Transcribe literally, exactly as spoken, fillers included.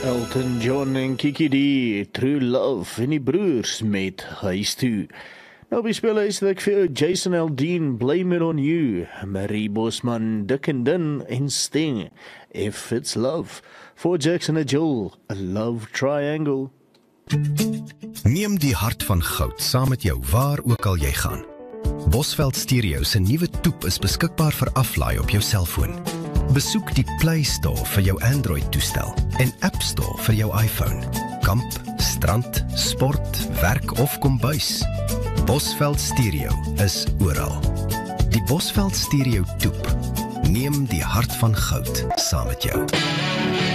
Elton John en Kiki D, True Love en die broers met Huis Toe. Nou by speel is ek vir jou Jason Aldean, Blame It On You, Marie Bosman, Dick and Dun en Sting, If It's Love, for Jackson en Jill, A Love Triangle. Neem die hart van goud saam met jou waar ook al jy gaan. Bosveld Stereo se nuwe toep is beskikbaar vir aflaai op jou selfoon. Besoek die Play Store vir jou Android-toestel en App Store vir jou iPhone. Kamp, strand, sport, werk of kombuis. Bosveld Stereo is oral. Die Bosveld Stereo toep. Neem die hart van goud saam met jou.